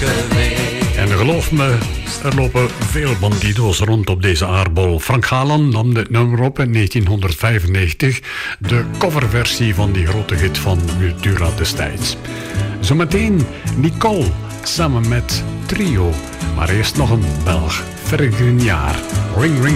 En geloof me, er lopen veel bandido's rond op deze aardbol. Frank Galan nam dit nummer op in 1995. De coverversie van die grote hit van Dura destijds. Zometeen Nicole samen met Trio. Maar eerst nog een Belg, Fergignaar. Ring Ring.